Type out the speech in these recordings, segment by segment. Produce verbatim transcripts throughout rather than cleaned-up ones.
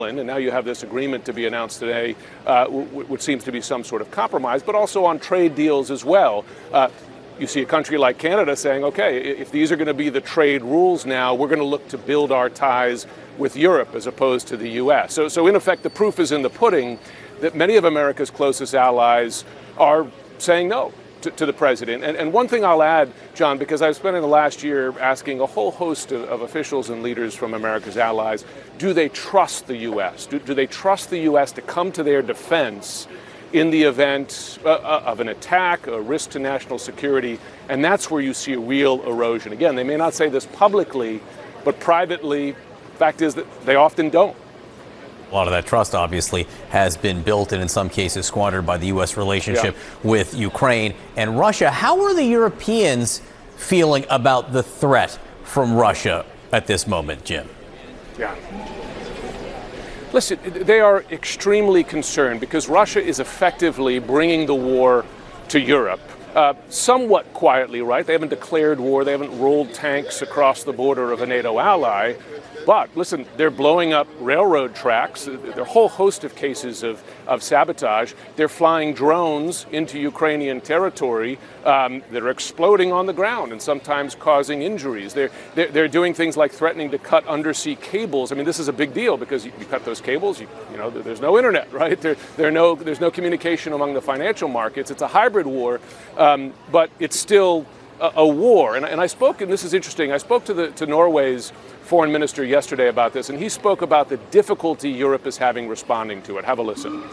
And now you have this agreement to be announced today, uh, which seems to be some sort of compromise, but also on trade deals as well. Uh, you see a country like Canada saying, okay, if these are going to be the trade rules now, we're going to look to build our ties with Europe as opposed to the U S. So, so in effect, the proof is in the pudding that many of America's closest allies are saying no to, to the president. And, and one thing I'll add, John, because I've spent the last year asking a whole host of, of officials and leaders from America's allies, do they trust the U S? Do, do they trust the U S to come to their defense in the event uh, of an attack, a risk to national security? And that's where you see a real erosion. Again, they may not say this publicly, but privately, fact is that they often don't. A lot of that trust, obviously, has been built and in some cases squandered by the U S relationship yeah. with Ukraine and Russia. How are the Europeans feeling about the threat from Russia at this moment, Jim? Yeah. Listen, they are extremely concerned because Russia is effectively bringing the war to Europe. Uh, somewhat quietly, right? They haven't declared war. They haven't rolled tanks across the border of a NATO ally. But listen, they're blowing up railroad tracks. There are a whole host of cases of, of sabotage. They're flying drones into Ukrainian territory um, that are exploding on the ground and sometimes causing injuries. They're, they're, they're doing things like threatening to cut undersea cables. I mean, this is a big deal because you, you cut those cables, you, you know, there's no internet, right? There, there are no, there's no communication among the financial markets. It's a hybrid war, um, but it's still a, a war. And, and I spoke, and this is interesting, I spoke to, the, to Norway's foreign minister yesterday about this, and he spoke about the difficulty Europe is having responding to it. Have a listen.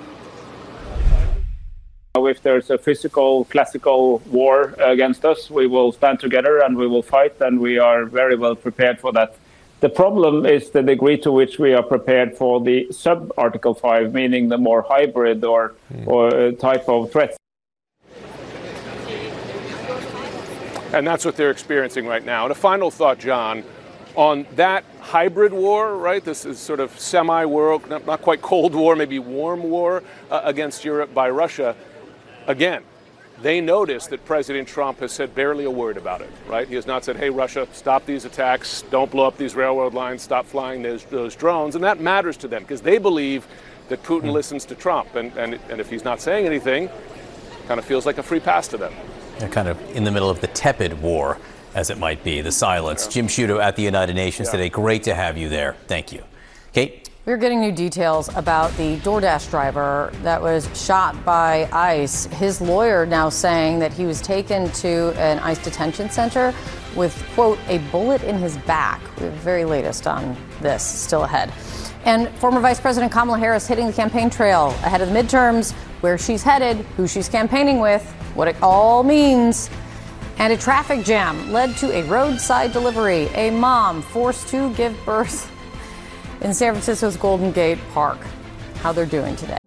If there's a physical, classical war against us, we will stand together and we will fight, and we are very well prepared for that. The problem is the degree to which we are prepared for the sub-Article five, meaning the more hybrid or, mm. or type of threats. And that's what they're experiencing right now. And a final thought, John, on that hybrid war, right? This is sort of semi-war, not, not quite Cold War, maybe warm war uh, against Europe by Russia. Again, they noticed that President Trump has said barely a word about it, right? He has not said, hey, Russia, stop these attacks, don't blow up these railroad lines, stop flying those, those drones. And that matters to them because they believe that Putin mm. listens to Trump. And, and, and if he's not saying anything, kind of feels like a free pass to them. They're kind of in the middle of the tepid war, as it might be, the silence. Yeah. Jim Sciutto at the United Nations yeah. today. Great to have you there. Thank you. Kate? We're getting new details about the DoorDash driver that was shot by ICE. His lawyer now saying that he was taken to an ICE detention center with, quote, a bullet in his back. We have the very latest on this, still ahead. And former Vice President Kamala Harris hitting the campaign trail ahead of the midterms, where she's headed, who she's campaigning with, what it all means. And a traffic jam led to a roadside delivery. A mom forced to give birth in San Francisco's Golden Gate Park. How they're doing today.